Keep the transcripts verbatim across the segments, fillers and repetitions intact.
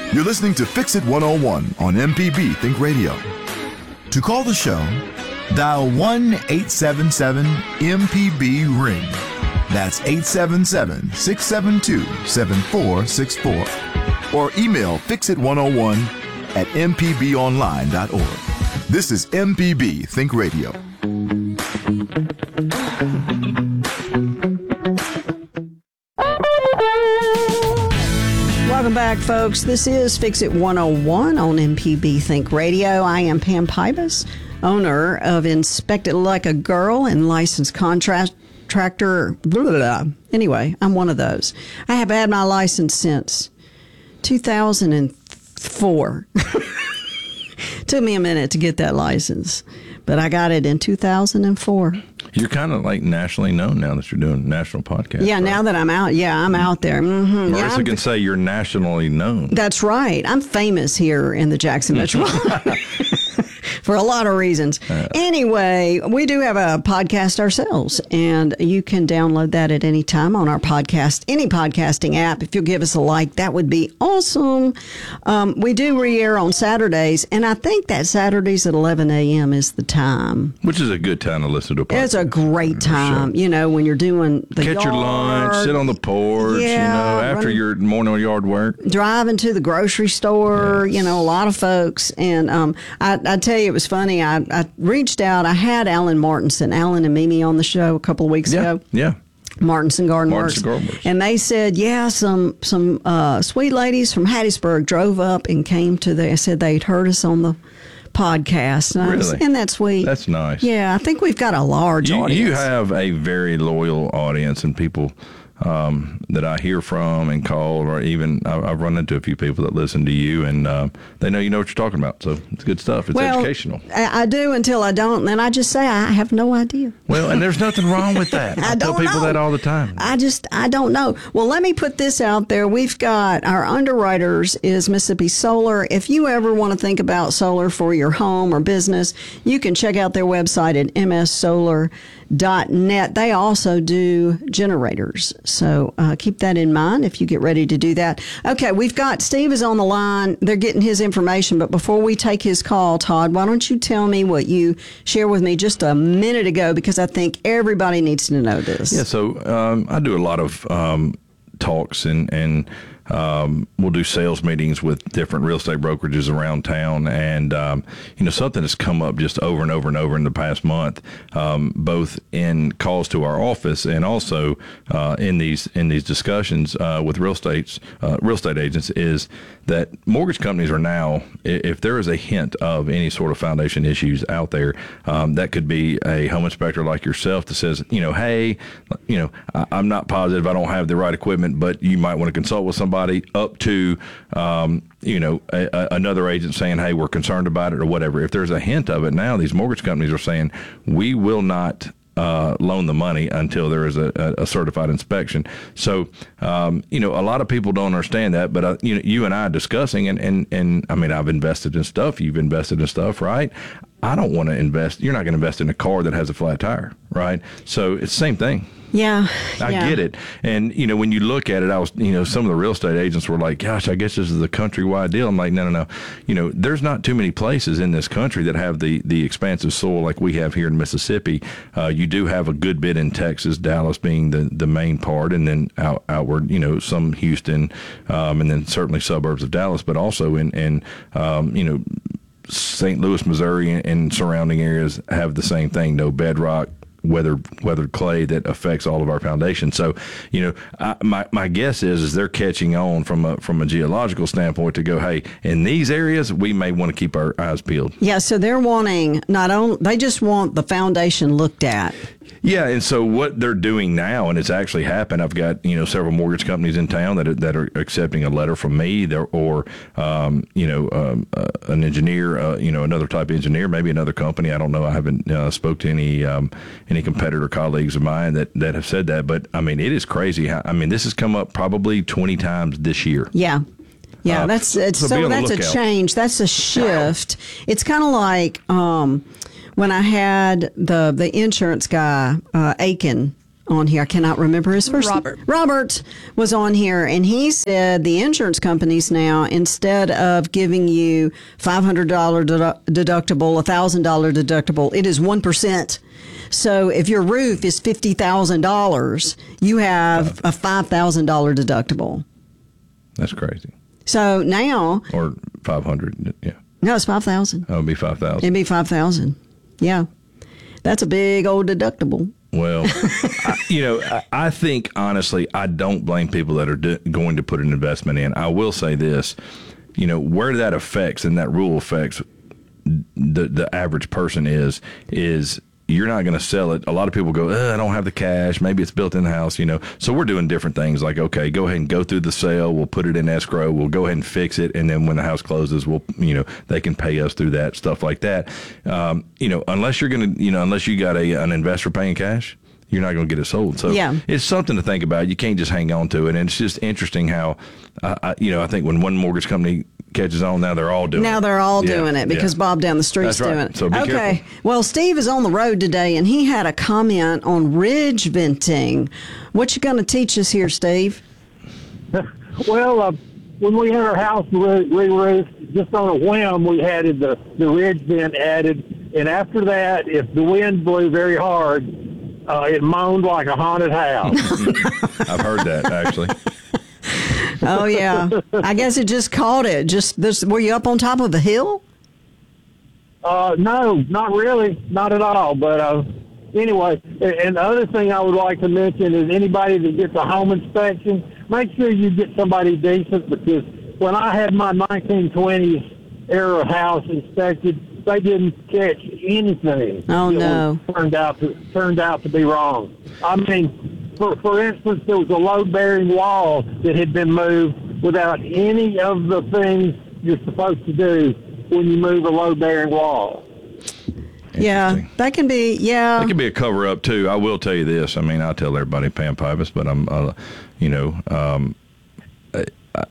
You're listening to Fix It one oh one on M P B Think Radio. To call the show, dial one eight seven seven M P B ring. That's eight seven seven, six seven two, seven four six four. Or email fix it one oh one at m p b online dot org. This is M P B Think Radio. Welcome back, folks. This is Fix It one oh one on M P B Think Radio. I am Pam Pybus, owner of Inspect It Like a Girl and licensed contractor. Blah, blah, blah. Anyway, I'm one of those. I have had my license since two thousand four. Took me a minute to get that license, but I got it in two thousand four. You're kind of like nationally known now that you're doing national podcasts. Yeah, right? now that I'm out, yeah, I'm out there. Mm-hmm. Marissa yeah, can say you're nationally known. That's right. I'm famous here in the Jackson Metropolitan for a lot of reasons. Uh, anyway, we do have a podcast ourselves, and you can download that at any time on our podcast, any podcasting app. If you'll give us a like, that would be awesome. Um, we do re-air on Saturdays, and I think that Saturdays at eleven a.m. is the time. Which is a good time to listen to a podcast. It's a great time, sure. You know, when you're doing the Catch yard, your lunch, sit on the porch, yeah, you know, after running, your morning yard work. Driving to the grocery store, yes. You know, a lot of folks. And um, I, I tell you, it was funny. I, I reached out. I had Alan Martinson, Alan and Mimi on the show a couple of weeks yeah, ago. Yeah. Martinson Garden Martinson Works. Garden Works. And they said, yeah, some some uh, sweet ladies from Hattiesburg drove up and came to the, I said they'd heard us on the podcast. And really? I was, isn't that sweet? That's nice. Yeah, I think we've got a large you, audience. You have a very loyal audience and people um, that I hear from and call, or even I, I've run into a few people that listen to you, and uh, they know you know what you're talking about. So it's good stuff. It's well, educational. I, I do until I don't, and then I just say I have no idea. Well, and there's nothing wrong with that. I, I tell people know. that all the time. I just, I don't know. Well, let me put this out there. We've got our underwriters is Mississippi Solar. If you ever want to think about solar for your home or business, you can check out their website at m s solar dot net. They also do generators. So uh, keep that in mind if you get ready to do that. Okay, we've got Steve is on the line. They're getting his information. But before we take his call, Todd, why don't you tell me what you shared with me just a minute ago, because I think everybody needs to know this. Yeah, so um, I do a lot of um, talks and, and Um, we'll do sales meetings with different real estate brokerages around town. And, um, you know, something has come up just over and over and over in the past month, um, both in calls to our office and also uh, in these in these discussions uh, with real estates, uh, real estate agents, is that mortgage companies are now, if there is a hint of any sort of foundation issues out there, um, that could be a home inspector like yourself that says, you know, hey, you know, I, I'm not positive, I don't have the right equipment, but you might want to consult with somebody, up to, um, you know, a, a, another agent saying, hey, we're concerned about it or whatever. If there's a hint of it now, these mortgage companies are saying, we will not uh, loan the money until there is a, a, a certified inspection. So, um, you know, a lot of people don't understand that, but, uh, you know, you and I are discussing, and, and, and I mean, I've invested in stuff. You've invested in stuff, right? I don't want to invest. You're not going to invest in a car that has a flat tire, right? So it's the same thing. Yeah. I yeah. get it. And, you know, when you look at it, I was, you know, some of the real estate agents were like, gosh, I guess this is a countrywide deal. I'm like, no, no, no. You know, there's not too many places in this country that have the, the expansive soil like we have here in Mississippi. Uh, you do have a good bit in Texas, Dallas being the, the main part, and then out, outward, you know, some Houston, um, and then certainly suburbs of Dallas, but also in, in um, you know, Saint Louis, Missouri, and, and surrounding areas have the same thing. No bedrock, weathered weathered clay that affects all of our foundation. So, you know, I, my my guess is is they're catching on from a from a geological standpoint to go, hey, in these areas we may want to keep our eyes peeled. Yeah, so they're wanting not only they just want the foundation looked at. Yeah, and so what they're doing now, and it's actually happened. I've got you know several mortgage companies in town that are, that are accepting a letter from me, there, or um, you know um, uh, an engineer, uh, you know another type of engineer, maybe another company. I don't know. I haven't uh, spoke to any um, any competitor colleagues of mine that, that have said that. But I mean, it is crazy. How, I mean, this has come up probably twenty times this year. Yeah. Yeah, uh, that's it's, so, so that's a lookout. change. That's a shift. It's kind of like um, when I had the the insurance guy, uh, Aiken, on here. I cannot remember his first Robert. name. Robert was on here, and he said the insurance companies now, instead of giving you five hundred dollars dedu- deductible, one thousand dollars deductible, it is one percent. So if your roof is fifty thousand dollars, you have a five thousand dollars deductible. That's crazy. So now, Or five hundred. Yeah. no, it's five thousand. That would be five thousand. It'd be five thousand. Yeah, that's a big old deductible. Well, I, you know, I, I think honestly, I don't blame people that are do, going to put an investment in. I will say this, you know, where that affects and that rule affects the the average person is is you're not going to sell it. A lot of people go, I don't have the cash. Maybe it's built in the house, you know. So we're doing different things like, okay, go ahead and go through the sale. We'll put it in escrow. We'll go ahead and fix it. And then when the house closes, we'll, you know, they can pay us through that, stuff like that. Um, you know, unless you're going to, you know, unless you got a an investor paying cash, you're not going to get it sold. So yeah. It's something to think about. You can't just hang on to it. And it's just interesting how, uh, I, you know, I think when one mortgage company catches on, now they're all doing now it. Now they're all Yeah, doing it because yeah. Bob down the street's That's right. doing it. So be okay. careful. Well, Steve is on the road today, and he had a comment on ridge venting. What you going to teach us here, Steve? Well, uh, when we had our house re- re-roofed, just on a whim, we had the, the ridge vent added. And after that, if the wind blew very hard, uh, it moaned like a haunted house. I've heard that, actually. Oh, yeah. I guess it just caught it. Just this, were you up on top of a hill? Uh, no, not really, not at all. But uh, anyway, and, and the other thing I would like to mention is anybody that gets a home inspection, make sure you get somebody decent, because when I had my nineteen twenties era house inspected, they didn't catch anything. Oh, that no. was Turned out to turned out to be wrong. I mean. For, for instance, there was a load-bearing wall that had been moved without any of the things you're supposed to do when you move a load-bearing wall. Yeah, that can be, yeah. That could be a cover-up, too. I will tell you this. I mean, I tell everybody Pam Pybus, but I'm, uh, you know, um, I,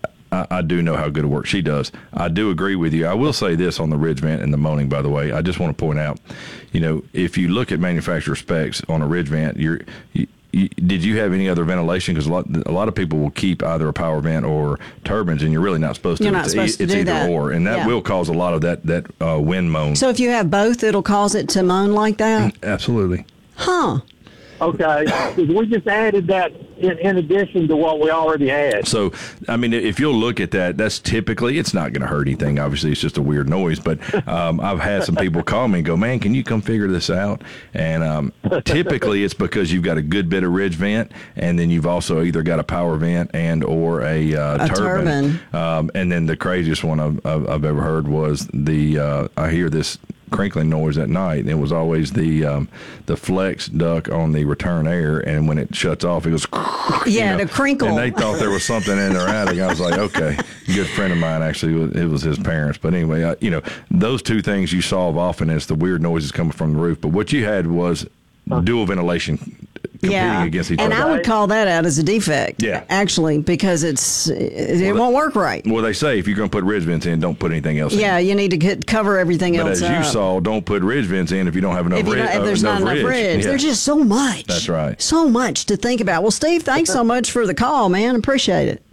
I, I do know how good a work she does. I do agree with you. I will say this on the ridge vent and the moaning, by the way. I just want to point out, you know, if you look at manufacturer specs on a ridge vent, you're you, You, did you have any other ventilation? Because a lot, a lot of people will keep either a power vent or turbines, and you're really not supposed to. You're not it's supposed to it's do either that. or, and that Yeah. will cause a lot of that that uh, wind moan. So if you have both, it'll cause it to moan like that? Absolutely. Huh. Okay, 'cause we just added that in, in addition to what we already had. So, I mean, if you'll look at that, that's typically, it's not going to hurt anything. Obviously, it's just a weird noise. But um, I've had some people call me and go, man, can you come figure this out? And um, typically, it's because you've got a good bit of ridge vent, and then you've also either got a power vent and or a, uh, A turbine. turbine. Um, and then the craziest one I've, I've, I've ever heard was the, uh, I hear this crinkling noise at night, and it was always the um, the flex duct on the return air, and when it shuts off, it goes Yeah, you know, the crinkle. and they thought there was something in their attic. I was like, okay. A good friend of mine, actually, it was his parents. But anyway, uh, you know, those two things you solve often is the weird noises coming from the roof. But what you had was dual ventilation competing Yeah, against each and other. I would call that out as a defect. Yeah. Actually, because it's it, it Well, won't work right. Well, they say if you're going to put ridge vents in, don't put anything else in. Yeah, you need to get, cover everything But else as you up. saw, don't put ridge vents in if you don't have enough if, you ridge. don't, if there's uh, not enough ridge. ridge, Yeah. there's just so much. That's right. So much to think about. Well, Steve, thanks so much for the call, man. Appreciate it.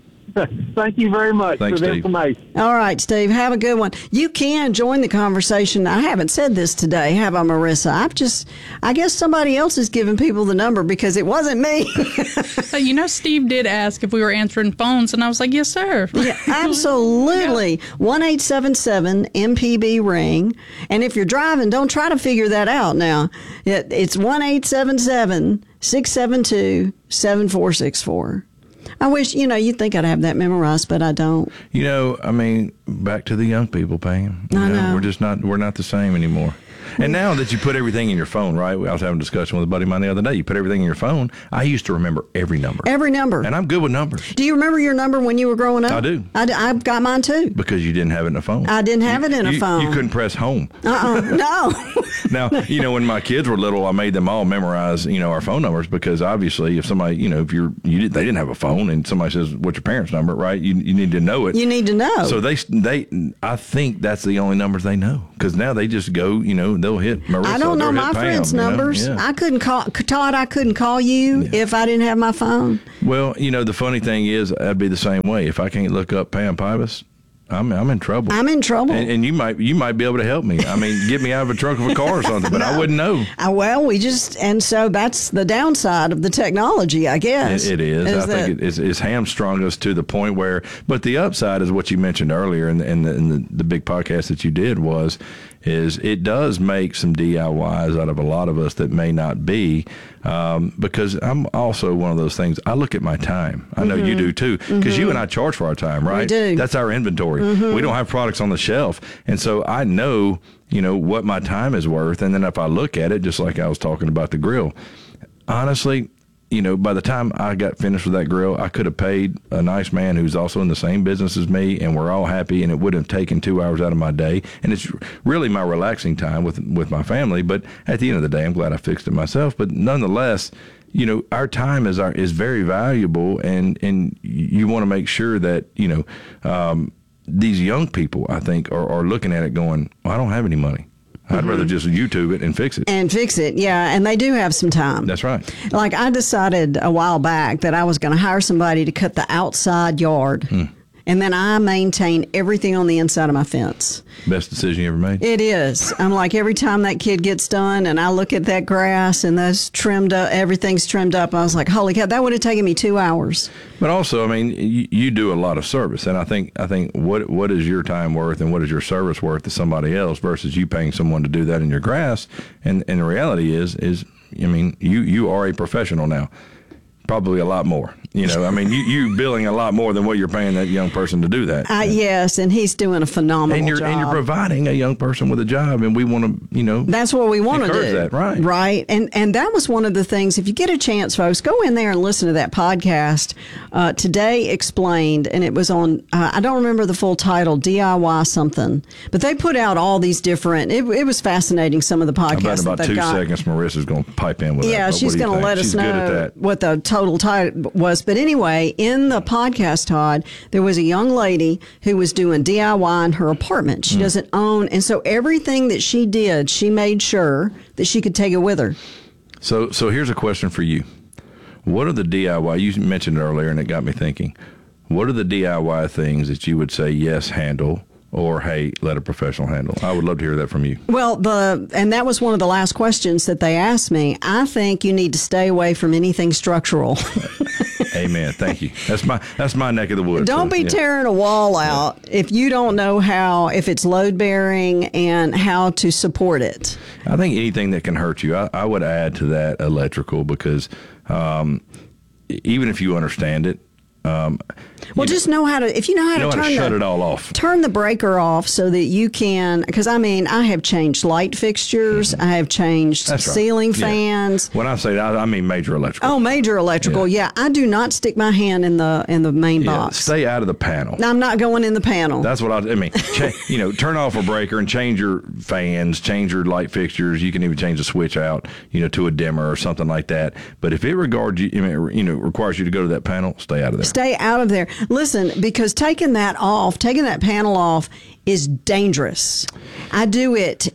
Thank you very much Thanks, for the Steve. information. All right, Steve, have a good one. You can join the conversation. I haven't said this today, have I, Marissa? I've just, I guess somebody else is giving people the number because it wasn't me. Uh, you know, Steve did ask if we were answering phones, and I was like, yes, sir. Yeah, absolutely. one eight seven seven M P B ring. And if you're driving, don't try to figure that out now. It, it's one eight seven seven six seven two seven four six four. I wish, you know, you'd think I'd have that memorized, but I don't. You know, I mean, back to the young people, Pam. You I know. We're just not, we're not the same anymore. And now that you put everything in your phone, right? I was having a discussion with a buddy of mine the other day. You put everything in your phone. I used to remember every number. Every number. And I'm good with numbers Do you remember your number when you were growing up? I do. I, d- I've got mine too. because you didn't have it in a phone. I didn't have it in a You- phone. You couldn't press home. Uh-uh. No. Now, you know, when my kids were little, I made them all memorize, you know, our phone numbers because obviously if somebody, you know, if you're, you did, they didn't have a phone and somebody says, what's your parents' number, right? You, you need to know it. You need to know. So they, they, I think that's the only numbers they know because now they just go, you know, know, they'll hit Marissa. I don't know they'll my hit Pam, friends' you know? numbers. Yeah. I couldn't call Todd. I couldn't call you Yeah. if I didn't have my phone. Well, you know, the funny thing is, I'd be the same way. If I can't look up Pam Pybus, I'm I'm in trouble. I'm in trouble. And, and you might you might be able to help me. I mean, get me out of a trunk of a car or something, but I wouldn't know. Uh, well, we just and so that's the downside of the technology, I guess. It, it is. is I that, think it, it's, it's hamstrung us to the point where. But the upside is what you mentioned earlier, in the, in the, in the, the big podcast that you did was, is it does make some D I Ys out of a lot of us that may not be. Um, because I'm also one of those things. I look at my time. I know Mm-hmm. you do too. Because mm-hmm. you and I charge for our time, right? We do. That's our inventory. Mm-hmm. We don't have products on the shelf, and so I know, you know, what my time is worth. And then if I look at it, just like I was talking about the grill, honestly, you know, by the time I got finished with that grill, I could have paid a nice man who's also in the same business as me, and we're all happy, and it wouldn't have taken two hours out of my day. And it's really my relaxing time with with my family. But at the end of the day, I'm glad I fixed it myself. But nonetheless, you know, our time is our is very valuable, and and you want to make sure that, you know, um, these young people, I think, are, are looking at it going, well, I don't have any money. I'd mm-hmm. rather just YouTube it and fix it. And fix it, yeah. And they do have some time. That's right. Like I decided a while back that I was going to hire somebody to cut the outside yard. Mm. And then I maintain everything on the inside of my fence. Best decision you ever made? It is. I'm like, every time that kid gets done and I look at that grass and that's trimmed up, everything's trimmed up, I was like, holy cow, that would have taken me two hours. But also, I mean, you, you do a lot of service. And I think I think what what is your time worth and what is your service worth to somebody else versus you paying someone to do that in your grass? And, and the reality is, is I mean, you, you are a professional now. Probably a lot more. You know, I mean, you you billing a lot more than what you're paying that young person to do that. Uh, yes, and he's doing a phenomenal and you're, job. And you're providing a young person with a job, and we want to, you know. That's what we want to do. That, right. Right. And and that was one of the things, if you get a chance, folks, go in there and listen to that podcast, uh, Today Explained, and it was on, uh, I don't remember the full title, D I Y something, but they put out all these different, it, it was fascinating, some of the podcasts. About, about two got. seconds, Marissa's going to pipe in with yeah, that. Yeah, she's going to let she's us know what the total title was. But anyway, in the podcast, Todd, there was a young lady who was doing D I Y in her apartment. She mm. doesn't own, and so everything that she did, she made sure that she could take it with her. So, so here's a question for you. What are the D I Y, you mentioned it earlier, and it got me thinking, what are the D I Y things that you would say, yes, handle, or, hey, let a professional handle? I would love to hear that from you. Well, the and that was one of the last questions that they asked me. I think you need to stay away from anything structural. Amen. Thank you. That's my that's my neck of the woods. Don't so, be yeah. tearing a wall out yeah. if you don't know how, if it's load bearing and how to support it. I think anything that can hurt you, I, I would add to that electrical, because um, even if you understand it, Um, well, just know how to, if you know how you know to turn how to shut the, it all off. Turn the breaker off so that you can, because I mean, I have changed light fixtures. Mm-hmm. I have changed That's right. ceiling yeah. fans. When I say that, I mean major electrical. Oh, major electrical. Yeah. yeah. I do not stick my hand in the, in the main yeah. box. Stay out of the panel. I'm not going in the panel. That's what I, I mean. Cha- you know, turn off a breaker and change your fans, change your light fixtures. You can even change the switch out, you know, to a dimmer or something like that. But if it regards you, you know, requires you to go to that panel, stay out of there. Stay out of there. Listen, because taking that off, taking that panel off is dangerous. I do it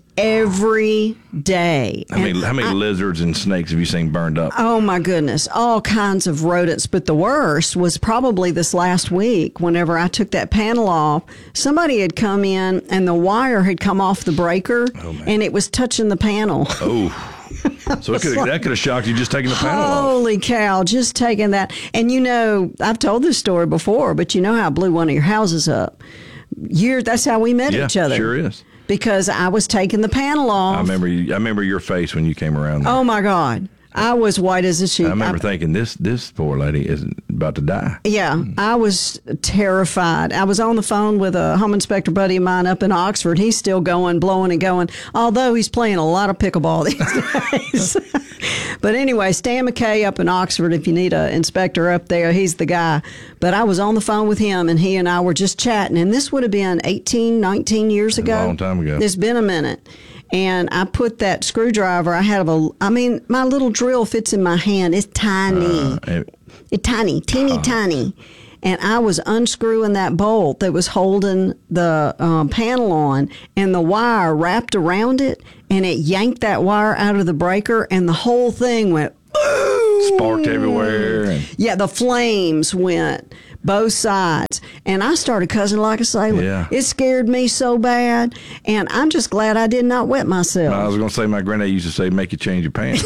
every day. How many, how many I, lizards and snakes have you seen burned up? Oh, my goodness. All kinds of rodents. But the worst was probably this last week whenever I took that panel off. Somebody had come in and the wire had come off the breaker oh, and it was touching the panel. Oh. So it could, like, that could have shocked you just taking the panel off. Holy cow, just taking that. And you know, I've told this story before, but you know how I blew one of your houses up. You're, that's how we met yeah, each other. Sure is. Because I was taking the panel off. I remember you, I remember your face when you came around there. Oh, my God. I was white as a sheet. I remember I, thinking, this this poor lady is about to die. Yeah, I was terrified. I was on the phone with a home inspector buddy of mine up in Oxford. He's still going, blowing and going, although he's playing a lot of pickleball these days. But anyway, Stan McKay up in Oxford, if you need an inspector up there, he's the guy. But I was on the phone with him, and he and I were just chatting. And this would have been eighteen, nineteen years ago. A long time ago. It's been a minute. And I put that screwdriver, I had a, I mean, my little drill fits in my hand. It's tiny. Uh, it, it's tiny, teeny uh, tiny. and I was unscrewing that bolt that was holding the um, panel on, and the wire wrapped around it, and it yanked that wire out of the breaker, and the whole thing went boom. Sparked everywhere. And Yeah, the flames went both sides, and I started cussing like a sailor. Yeah. It scared me so bad, and I'm just glad I did not wet myself. I was going to say, my granddad used to say, make you change your pants.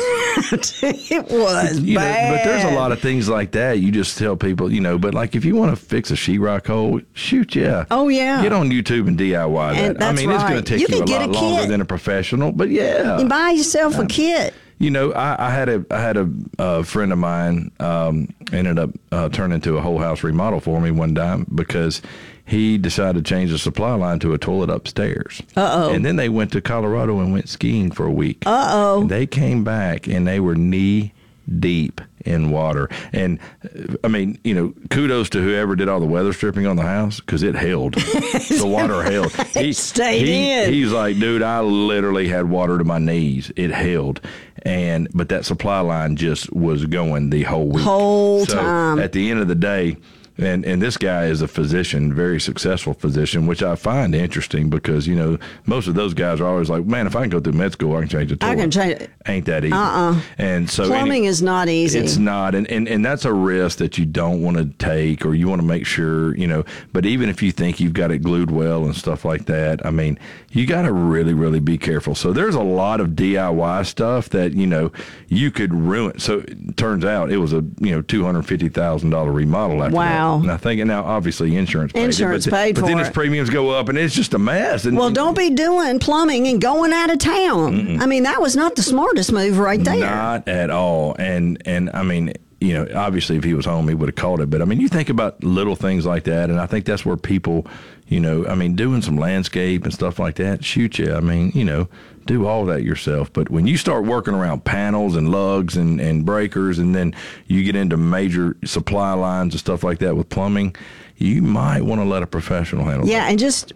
It was You know, bad. but there's a lot of things like that. You just tell people, you know, but like if you want to fix a sheetrock hole, shoot, yeah. Oh, yeah. Get on YouTube and D I Y that. And that's I mean, it's going right. to take You you, can a get lot a longer kit. than a professional, but yeah. You buy yourself a kit. You know, I, I had a I had a, a friend of mine um, ended up uh, turning into a whole house remodel for me one time because he decided to change the supply line to a toilet upstairs. Uh-oh. And then they went to Colorado and went skiing for a week. Uh-oh. And they came back and they were knee deep in water. And uh, I mean, you know, kudos to whoever did all the weather stripping on the house because it held. The water held. He stayed he, in. He's like, dude, I literally had water to my knees. It held. And but that supply line just was going the whole week. Whole so time. At the end of the day, and and this guy is a physician, very successful physician, which I find interesting because, you know, most of those guys are always like, man, if I can go through med school, I can change the toilet. I can change it. Ain't that easy. Uh-uh. And so Plumbing any- is not easy. It's not. And, and, and that's a risk that you don't want to take, or you want to make sure, you know, but even if you think you've got it glued well and stuff like that, I mean, you got to really, really be careful. So there's a lot of D I Y stuff that, you know, you could ruin. So it turns out it was a, you know, two hundred fifty thousand dollars remodel after Wow. that. And I think, and now obviously insurance paid Insurance it, but, paid but for then it. its premiums go up and it's just a mess. And Well, don't be doing plumbing and going out of town. I mean, that was not the smartest move right there. Not at all. And and I mean, you know, obviously if he was home, he would have called it. But I mean, you think about little things like that, and I think that's where people, you know, I mean, doing some landscape and stuff like that, shoot you. I mean, you know, do all that yourself. But when you start working around panels and lugs and, and breakers, and then you get into major supply lines and stuff like that with plumbing, you might want to let a professional handle Yeah, that. and just,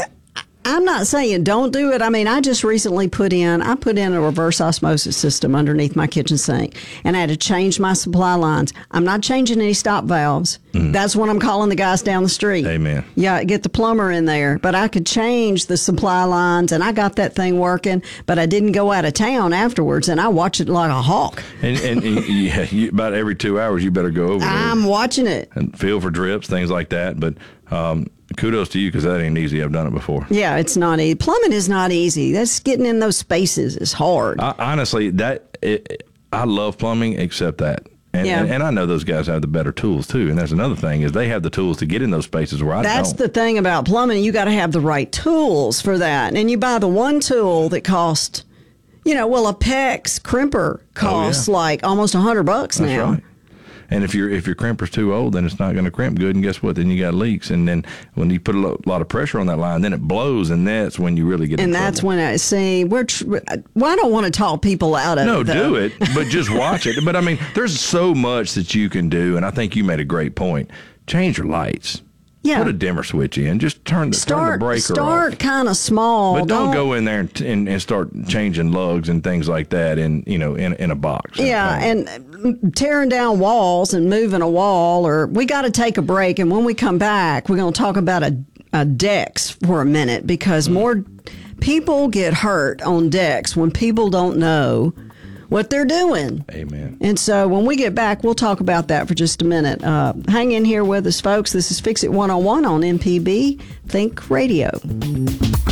I'm not saying don't do it. I mean, I just recently put in, I put in a reverse osmosis system underneath my kitchen sink, and I had to change my supply lines. I'm not changing any stop valves. That's what I'm calling the guys down the street. Amen. Yeah, get the plumber in there. But I could change the supply lines, and I got that thing working, but I didn't go out of town afterwards, and I watched it like a hawk. And, and, and yeah, you, about every two hours, you better go over there. I'm watching it. And feel for drips, things like that. But um, kudos to you because that ain't easy. I've done it before. Yeah, it's not easy. Plumbing is not easy. That's getting in those spaces is hard. I, honestly, that it, I love plumbing except that. And, Yeah. and, and I know those guys have the better tools too. And that's another thing is they have the tools to get in those spaces where I That's don't. the thing about plumbing. You got to have the right tools for that. And you buy the one tool that costs, you know, well, a PEX crimper costs Oh, yeah. like almost a hundred bucks That's now. right. And if your if your crimper's too old, then it's not going to crimp good. And guess what? Then you got leaks. And then when you put a lo- lot of pressure on that line, then it blows, and that's when you really get. And in that's trouble. when I see we're. Tr- well, I don't want to talk people out of No, it. though. do it, but just watch it. But I mean, there's so much that you can do, and I think you made a great point. Change your lights. Yeah. Put a dimmer switch in. Just turn the turn Start the breaker start off. kind of small. But don't, go in there and, and, and start changing lugs and things like that in you know in in a box. Yeah, and tearing down walls and moving a wall, or we got to take a break. And when we come back, we're going to talk about a, a decks for a minute because more people get hurt on decks when people don't know what they're doing. Amen. And so when we get back, we'll talk about that for just a minute. Uh, hang in here with us, folks. This is Fix It one oh one on M P B Think Radio.